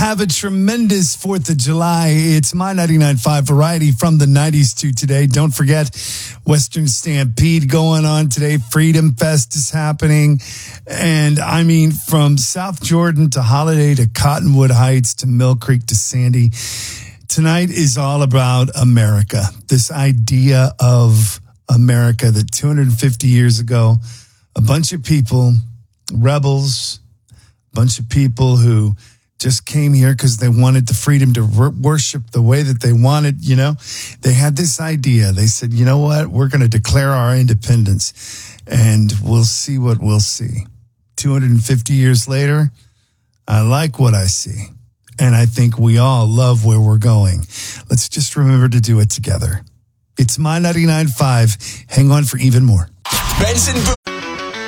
Have a tremendous 4th of July. It's my 99.5 variety from the 90s to today. Don't forget Western Stampede going on today. Freedom Fest is happening. And I mean, from South Jordan to Holiday to Cottonwood Heights to Mill Creek to Sandy, tonight is all about America. This idea of America that 250 years ago, a bunch of people, rebels, a bunch of people who just came here because they wanted the freedom to worship the way that they wanted, you know. They had this idea. They said, you know what? We're going to declare our independence and we'll see what we'll see. 250 years later, I like what I see. And I think we all love where we're going. Let's just remember to do it together. It's my 99.5. Hang on for even more. Benson